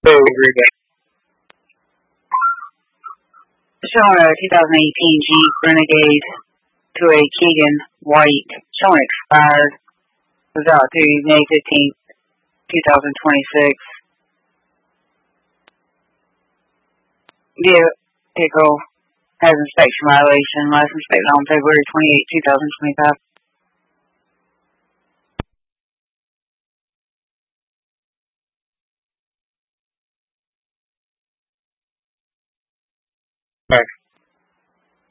So agree that. Showing a 2018 Jeep Renegade to a Keegan White. Showing expired. Was out through May 15th, 2026. Vehicle has inspection violation. Last inspected on February 28, 2025. Right.